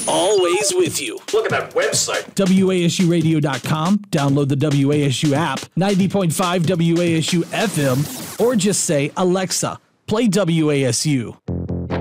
always with you. Look at that website. WASUradio.com. Download the WASU app, 90.5 WASU FM, or just say, Alexa, play WASU.